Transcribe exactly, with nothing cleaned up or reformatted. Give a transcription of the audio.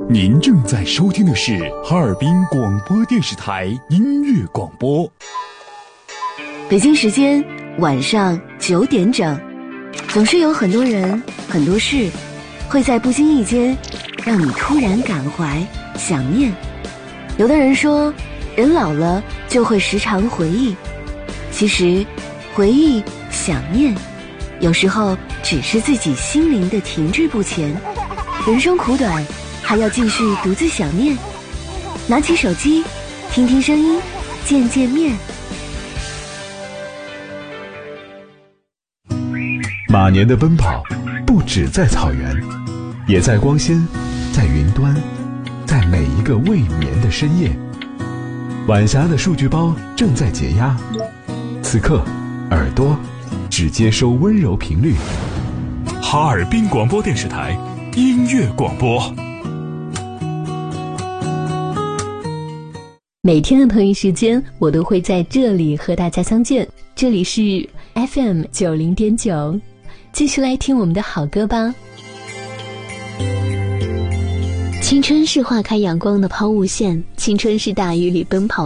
您正在收听的是哈尔滨广播电视台音乐广播。 北京时间晚上九点整，总是有很多人、很多事，会在不经意间让你突然感怀、想念。有的人说，人老了就会时常回忆，其实回忆、想念，有时候只是自己心灵的停滞不前。人生苦短，还要继续独自想念。拿起手机，听听声音，见见面。 马年的奔跑不只在草原，也在光纤，在云端，在每一个未眠的深夜。晚霞的数据包正在解压，此刻耳朵只接收温柔频率。 哈尔滨广播电视台音乐广播。 每天的同一时间，我都会在这里和大家相见。这里是 F M 九零点九，继续来听我们的好歌吧。青春是化开阳光的抛物线，青春是大雨里奔跑